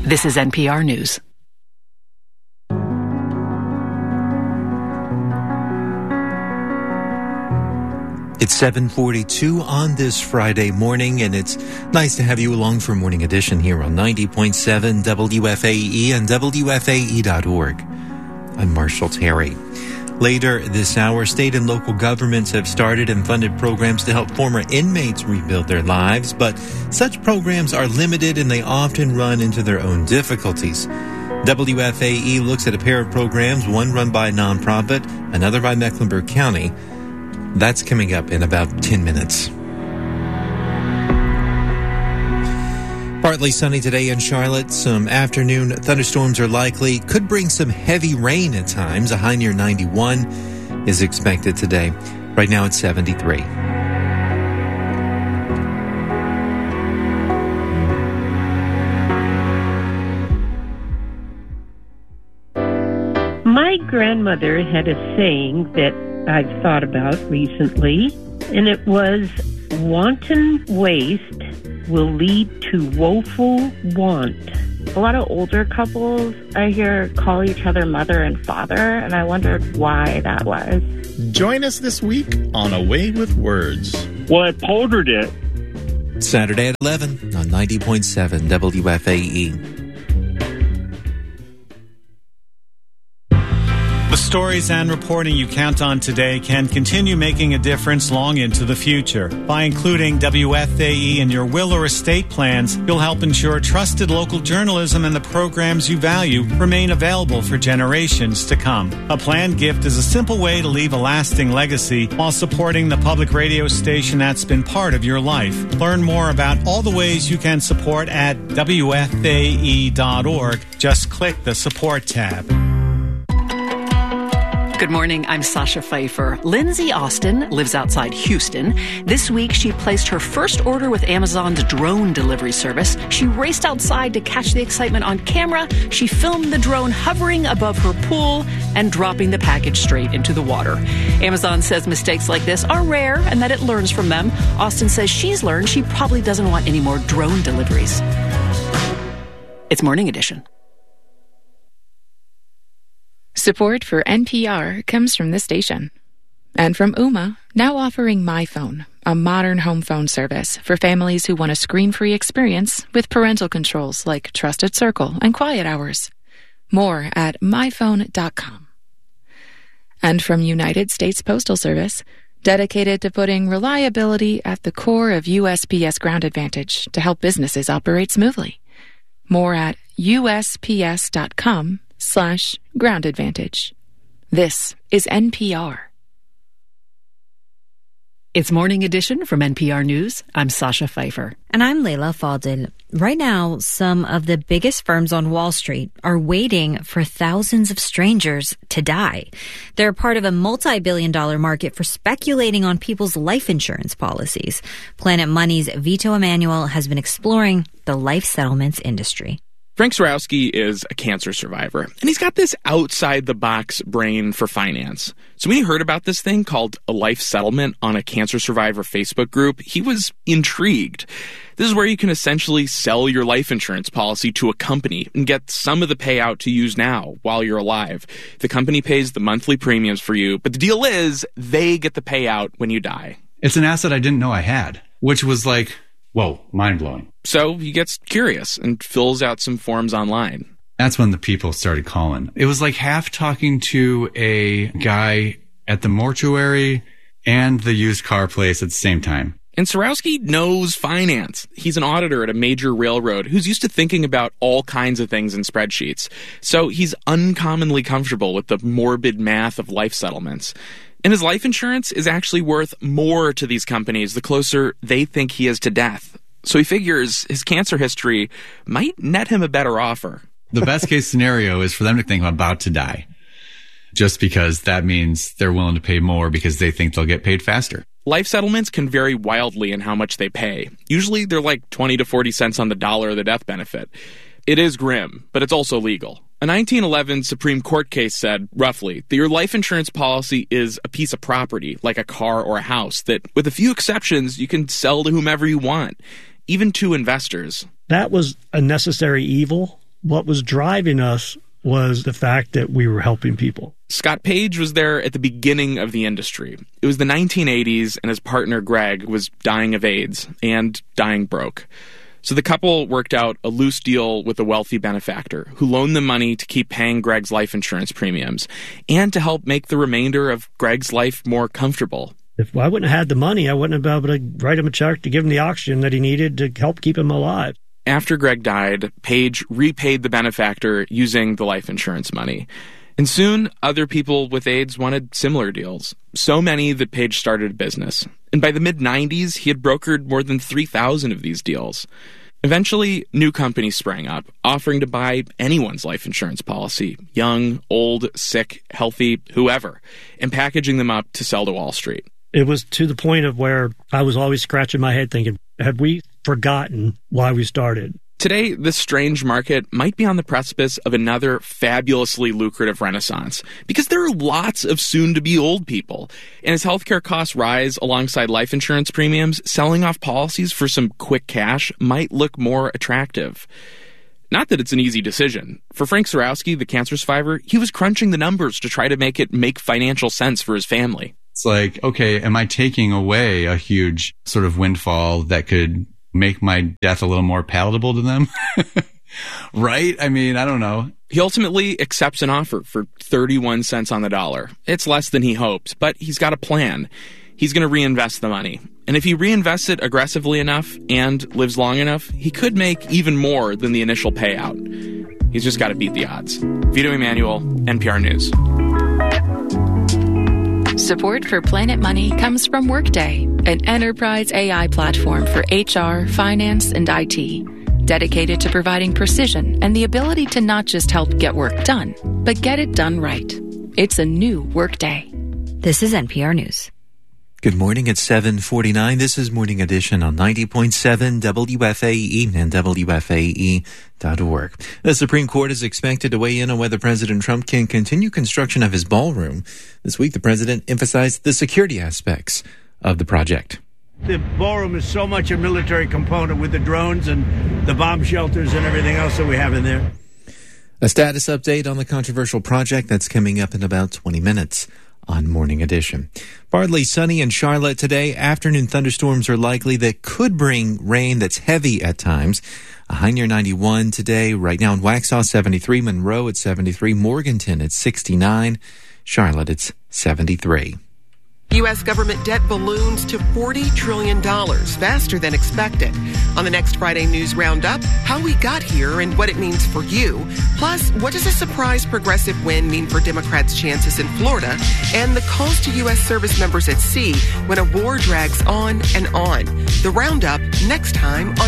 This is NPR News. It's 7:42 on this Friday morning, and it's nice to have you along for Morning Edition here on 90.7 WFAE and WFAE.org. I'm Marshall Terry. Later this hour, state and local governments have started and funded programs to help former inmates rebuild their lives, but such programs are limited and they often run into their own difficulties. WFAE looks at a pair of programs, one run by a nonprofit, another by Mecklenburg County. That's coming up in about 10 minutes. Partly sunny today in Charlotte. Some afternoon thunderstorms are likely. Could bring some heavy rain at times. A high near 91 is expected today. Right now it's 73. My grandmother had a saying that I've thought about recently, and it was, wanton waste will lead to woeful want. A lot of older couples I hear call each other mother and father, and I wondered why that was. Join us this week on A Way with Words. Well, I powdered it. Saturday at 11 on 90.7 WFAE. The stories and reporting you count on today can continue making a difference long into the future. By including WFAE in your will or estate plans, you'll help ensure trusted local journalism and the programs you value remain available for generations to come. A planned gift is a simple way to leave a lasting legacy while supporting the public radio station that's been part of your life. Learn more about all the ways you can support at WFAE.org. Just click the support tab. Good morning, I'm Sasha Pfeiffer. Lindsay Austin lives outside Houston. This week, she placed her first order with Amazon's drone delivery service. She raced outside to catch the excitement on camera. She filmed the drone hovering above her pool and dropping the package straight into the water. Amazon says mistakes like this are rare and that it learns from them. Austin says she's learned she probably doesn't want any more drone deliveries. It's Morning Edition. Support for NPR comes from this station. And from Ooma, now offering MyPhone, a modern home phone service for families who want a screen-free experience with parental controls like Trusted Circle and Quiet Hours. More at myphone.com. And from United States Postal Service, dedicated to putting reliability at the core of USPS Ground Advantage to help businesses operate smoothly. More at USPS.com/Ground Advantage. This is NPR. It's Morning Edition from NPR News. I'm Sasha Pfeiffer. And I'm Leila Fadel. Right now, some of the biggest firms on Wall Street are waiting for thousands of strangers to die. They're part of a multi-billion-dollar market for speculating on people's life insurance policies. Planet Money's Vito Emanuel has been exploring the life settlements industry. Frank Sarowski is a cancer survivor, and he's got this outside-the-box brain for finance. So when he heard about this thing called a life settlement on a cancer survivor Facebook group, he was intrigued. This is where you can essentially sell your life insurance policy to a company and get some of the payout to use now while you're alive. The company pays the monthly premiums for you, but the deal is they get the payout when you die. It's an asset I didn't know I had, which was like, whoa, mind-blowing. So he gets curious and fills out some forms online. That's when the people started calling. It was like half talking to a guy at the mortuary and the used car place at the same time. And Sarowski knows finance. He's an auditor at a major railroad who's used to thinking about all kinds of things in spreadsheets. So he's uncommonly comfortable with the morbid math of life settlements. And his life insurance is actually worth more to these companies the closer they think he is to death. So he figures his cancer history might net him a better offer. The best case scenario is for them to think I'm about to die, just because that means they're willing to pay more because they think they'll get paid faster. Life settlements can vary wildly in how much they pay. Usually they're like 20 to 40 cents on the dollar of the death benefit. It is grim, but it's also legal. A 1911 Supreme Court case said, roughly, that your life insurance policy is a piece of property, like a car or a house, that, with a few exceptions, you can sell to whomever you want, even to investors. That was a necessary evil what was driving us was the fact that we were helping people. Scott Page was there at the beginning of the industry. It was the 1980s, and his partner Greg was dying of AIDS and dying broke. So the couple worked out a loose deal with a wealthy benefactor who loaned them money to keep paying Greg's life insurance premiums and to help make the remainder of Greg's life more comfortable. If I wouldn't have had the money, I wouldn't have been able to write him a check to give him the oxygen that he needed to help keep him alive. After Greg died, Page repaid the benefactor using the life insurance money. And soon, other people with AIDS wanted similar deals. So many that Page started a business. And by the mid-90s, he had brokered more than 3,000 of these deals. Eventually, new companies sprang up, offering to buy anyone's life insurance policy, young, old, sick, healthy, whoever, and packaging them up to sell to Wall Street. It was to the point of where I was always scratching my head thinking, have we forgotten why we started? Today, this strange market might be on the precipice of another fabulously lucrative renaissance because there are lots of soon-to-be old people. And as healthcare costs rise alongside life insurance premiums, selling off policies for some quick cash might look more attractive. Not that it's an easy decision. For Frank Surowski, the cancer survivor, he was crunching the numbers to try to make it make financial sense for his family. It's like, okay, am I taking away a huge sort of windfall that could make my death a little more palatable to them? Right? I mean, I don't know. He ultimately accepts an offer for 31 cents on the dollar. It's less than he hoped, but he's got a plan. He's going to reinvest the money. And if he reinvests it aggressively enough and lives long enough, he could make even more than the initial payout. He's just got to beat the odds. Vito Emanuel, NPR News. Support for Planet Money comes from Workday, an enterprise AI platform for HR, finance, and IT, dedicated to providing precision and the ability to not just help get work done, but get it done right. It's a new Workday. This is NPR News. Good morning. It's 7:49. This is Morning Edition on 90.7 WFAE and WFAE.org. The Supreme Court is expected to weigh in on whether President Trump can continue construction of his ballroom. This week, the president emphasized the security aspects of the project. The ballroom is so much a military component with the drones and the bomb shelters and everything else that we have in there. A status update on the controversial project that's coming up in about 20 minutes. On Morning Edition. Partly sunny in Charlotte today. Afternoon thunderstorms are likely that could bring rain that's heavy at times. A high near 91 today. Right now in Waxhaw, 73. Monroe at 73. Morganton at 69. Charlotte, it's 73. U.S. government debt balloons to $40 trillion, faster than expected. On the next Friday News Roundup, how we got here and what it means for you. Plus, what does a surprise progressive win mean for Democrats' chances in Florida? And the calls to U.S. service members at sea when a war drags on and on. The Roundup next time on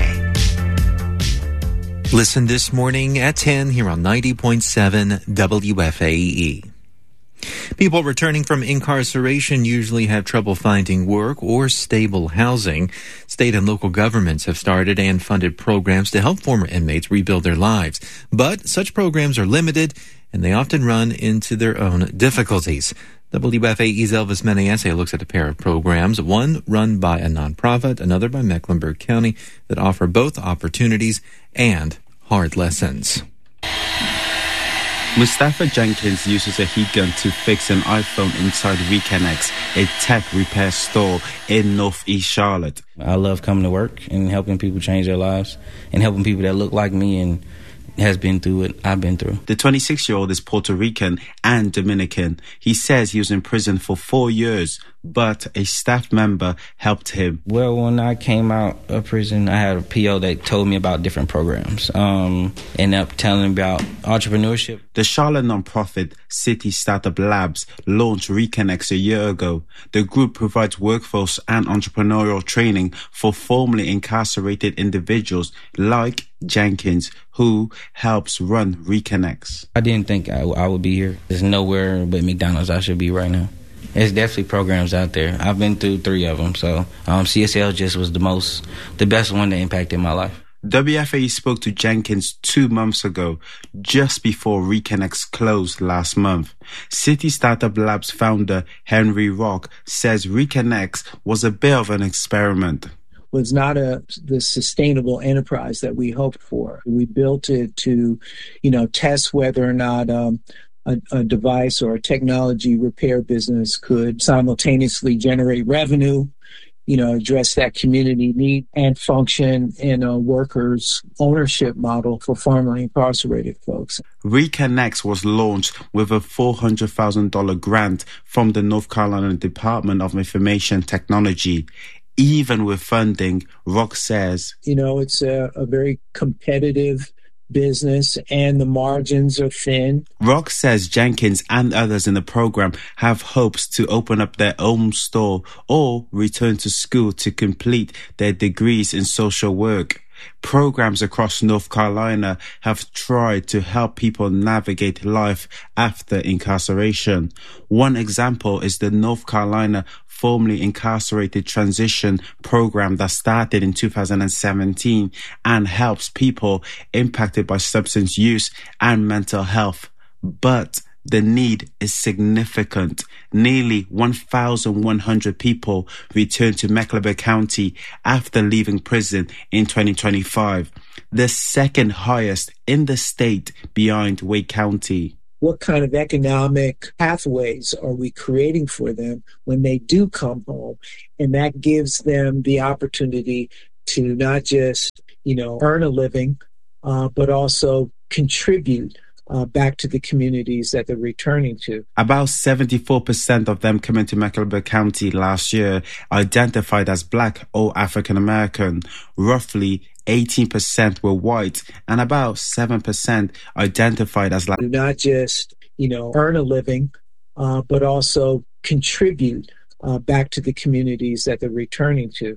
1A. Listen this morning at 10 here on 90.7 WFAE. People returning from incarceration usually have trouble finding work or stable housing. State and local governments have started and funded programs to help former inmates rebuild their lives. But such programs are limited, and they often run into their own difficulties. WFAE's Elvis Menayese looks at a pair of programs, one run by a nonprofit, another by Mecklenburg County, that offer both opportunities and hard lessons. Mustafa Jenkins uses a heat gun to fix an iPhone inside Reconnects, a tech repair store in Northeast Charlotte. I love coming to work and helping people change their lives and helping people that look like me and has been through what I've been through. The 26-year-old is Puerto Rican and Dominican. He says he was in prison for 4 years, but a staff member helped him. Well, when I came out of prison, I had a PO that told me about different programs. Ended up telling me about entrepreneurship. The Charlotte nonprofit City Startup Labs launched Reconnects a year ago. The group provides workforce and entrepreneurial training for formerly incarcerated individuals like Jenkins, who helps run Reconnects. I didn't think I would be here. There's nowhere but McDonald's I should be right now. There's definitely programs out there. I've been through 3 of them, so CSL just was the best one that impacted my life. WFAE spoke to Jenkins 2 months ago, just before Reconnects closed last month. City Startup Labs founder Henry Rock says Reconnects was a bit of an experiment. was not the sustainable enterprise that we hoped for. We built it to, test whether or not a device or a technology repair business could simultaneously generate revenue, address that community need and function in a workers' ownership model for formerly incarcerated folks. Reconnect was launched with a $400,000 grant from the North Carolina Department of Information Technology. Even with funding, Rock says, it's a very competitive business and the margins are thin. Rock says Jenkins and others in the program have hopes to open up their own store or return to school to complete their degrees in social work. Programs across North Carolina have tried to help people navigate life after incarceration. One example is the North Carolina formerly incarcerated transition program that started in 2017 and helps people impacted by substance use and mental health. But the need is significant. Nearly 1,100 people returned to Mecklenburg County after leaving prison in 2025, the second highest in the state behind Wake County. What kind of economic pathways are we creating for them when they do come home? And that gives them the opportunity to not just, earn a living, but also contribute back to the communities that they're returning to. About 74% of them coming to Mecklenburg County last year identified as Black or African American. Roughly 18% were white and about 7% identified as Latin. Not just, earn a living, but also contribute back to the communities that they're returning to.